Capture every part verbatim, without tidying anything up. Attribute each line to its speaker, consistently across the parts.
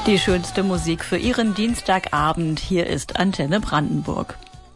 Speaker 1: Die schönste Musik für Ihren Dienstagabend. Hier ist Antenne Brandenburg.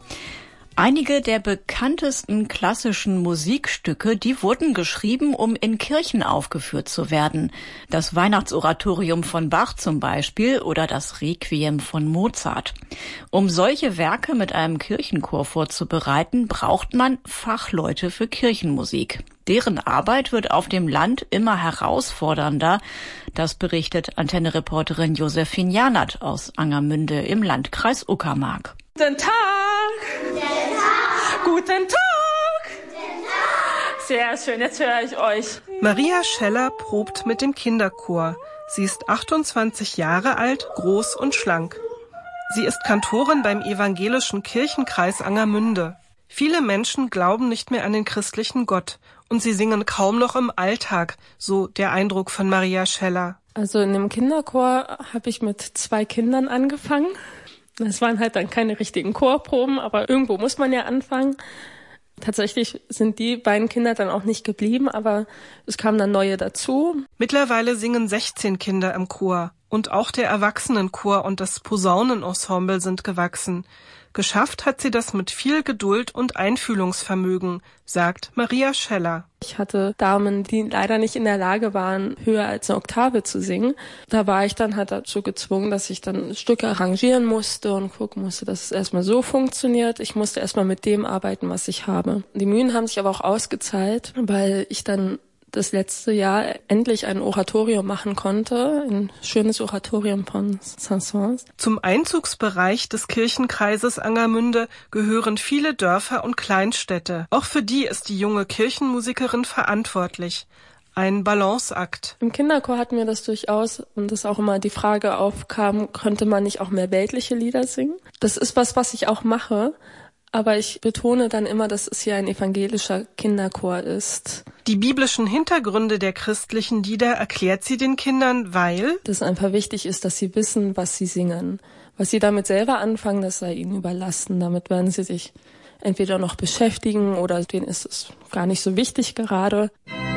Speaker 1: Einige der bekanntesten klassischen Musikstücke, die wurden geschrieben, um in Kirchen aufgeführt zu werden. Das Weihnachtsoratorium von Bach zum Beispiel oder das Requiem von Mozart. Um solche Werke mit einem Kirchenchor vorzubereiten, braucht man Fachleute für Kirchenmusik. Deren Arbeit wird auf dem Land immer herausfordernder. Das berichtet Antenne-Reporterin Josephine Janert aus Angermünde im Landkreis Uckermark.
Speaker 2: Guten Tag!
Speaker 3: Guten Tag!
Speaker 2: Guten Tag!
Speaker 3: Guten Tag!
Speaker 2: Sehr schön, jetzt höre ich euch.
Speaker 4: Maria Scheller probt mit dem Kinderchor. Sie ist achtundzwanzig Jahre alt, groß und schlank. Sie ist Kantorin beim evangelischen Kirchenkreis Angermünde. Viele Menschen glauben nicht mehr an den christlichen Gott und sie singen kaum noch im Alltag, so der Eindruck von Maria Scheller.
Speaker 2: Also in dem Kinderchor habe ich mit zwei Kindern angefangen. Das waren halt dann keine richtigen Chorproben, aber irgendwo muss man ja anfangen. Tatsächlich sind die beiden Kinder dann auch nicht geblieben, aber es kamen dann neue dazu.
Speaker 4: Mittlerweile singen sechzehn Kinder im Chor und auch der Erwachsenenchor und das Posaunenensemble sind gewachsen. Geschafft hat sie das mit viel Geduld und Einfühlungsvermögen, sagt Maria Scheller.
Speaker 2: Ich hatte Damen, die leider nicht in der Lage waren, höher als eine Oktave zu singen. Da war ich dann halt dazu gezwungen, dass ich dann Stücke arrangieren musste und gucken musste, dass es erstmal so funktioniert. Ich musste erstmal mit dem arbeiten, was ich habe. Die Mühen haben sich aber auch ausgezahlt, weil ich dann das letzte Jahr endlich ein Oratorium machen konnte, ein schönes Oratorium von Saint-Saëns.
Speaker 4: Zum Einzugsbereich des Kirchenkreises Angermünde gehören viele Dörfer und Kleinstädte. Auch für die ist die junge Kirchenmusikerin verantwortlich. Ein Balanceakt.
Speaker 2: Im Kinderchor hatten wir das durchaus und es auch immer die Frage aufkam, könnte man nicht auch mehr weltliche Lieder singen? Das ist was, was ich auch mache. Aber ich betone dann immer, dass es hier ein evangelischer Kinderchor ist.
Speaker 4: Die biblischen Hintergründe der christlichen Lieder erklärt sie den Kindern, weil
Speaker 2: das einfach wichtig ist, dass sie wissen, was sie singen. Was sie damit selber anfangen, das sei ihnen überlassen. Damit werden sie sich entweder noch beschäftigen oder denen ist es gar nicht so wichtig gerade.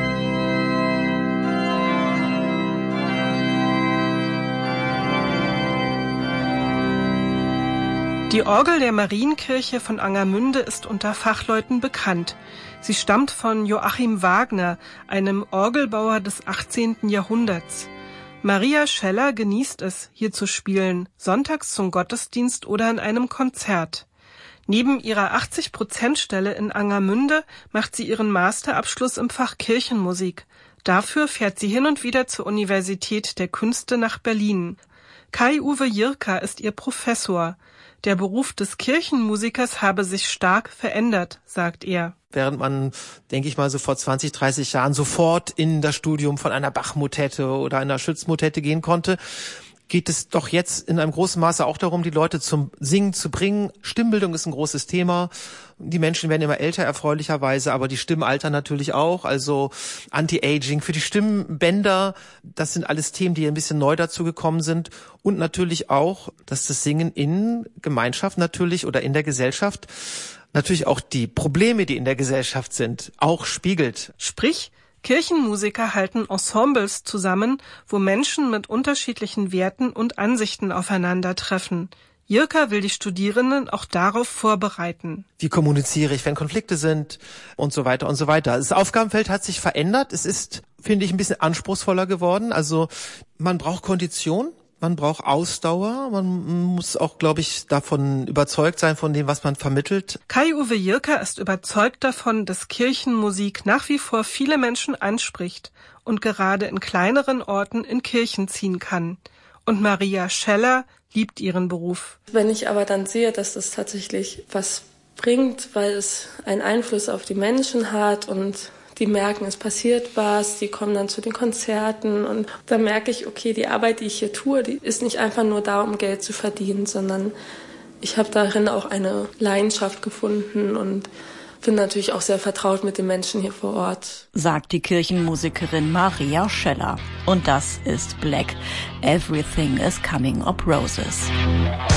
Speaker 4: Die Orgel der Marienkirche von Angermünde ist unter Fachleuten bekannt. Sie stammt von Joachim Wagner, einem Orgelbauer des achtzehnten Jahrhunderts. Maria Scheller genießt es, hier zu spielen, sonntags zum Gottesdienst oder in einem Konzert. Neben ihrer achtzig Prozent Stelle in Angermünde macht sie ihren Masterabschluss im Fach Kirchenmusik. Dafür fährt sie hin und wieder zur Universität der Künste nach Berlin. Kai-Uwe Jirka ist ihr Professor. Der Beruf des Kirchenmusikers habe sich stark verändert, sagt er.
Speaker 5: Während man, denke ich mal, so vor zwanzig, dreißig Jahren sofort in das Studium von einer Bach-Motette oder einer Schütz-Motette gehen konnte, geht es doch jetzt in einem großen Maße auch darum, die Leute zum Singen zu bringen. Stimmbildung ist ein großes Thema. Die Menschen werden immer älter, erfreulicherweise, aber die Stimmen altern natürlich auch. Also Anti-Aging für die Stimmbänder, das sind alles Themen, die ein bisschen neu dazu gekommen sind. Und natürlich auch, dass das Singen in Gemeinschaft natürlich oder in der Gesellschaft natürlich auch die Probleme, die in der Gesellschaft sind, auch spiegelt.
Speaker 4: Sprich, Kirchenmusiker halten Ensembles zusammen, wo Menschen mit unterschiedlichen Werten und Ansichten aufeinandertreffen. Jirka will die Studierenden auch darauf vorbereiten.
Speaker 5: Wie kommuniziere ich, wenn Konflikte sind und so weiter und so weiter. Das Aufgabenfeld hat sich verändert. Es ist, finde ich, ein bisschen anspruchsvoller geworden. Also man braucht Kondition. Man braucht Ausdauer, man muss auch, glaube ich, davon überzeugt sein, von dem, was man vermittelt.
Speaker 4: Kai-Uwe Jirka ist überzeugt davon, dass Kirchenmusik nach wie vor viele Menschen anspricht und gerade in kleineren Orten in Kirchen ziehen kann. Und Maria Scheller liebt ihren Beruf.
Speaker 2: Wenn ich aber dann sehe, dass das tatsächlich was bringt, weil es einen Einfluss auf die Menschen hat und die merken, es passiert was, die kommen dann zu den Konzerten und dann merke ich, okay, die Arbeit, die ich hier tue, die ist nicht einfach nur da, um Geld zu verdienen, sondern ich habe darin auch eine Leidenschaft gefunden und bin natürlich auch sehr vertraut mit den Menschen hier vor Ort.
Speaker 1: Sagt die Kirchenmusikerin Maria Scheller. Und das ist Black. Everything is Coming of Roses.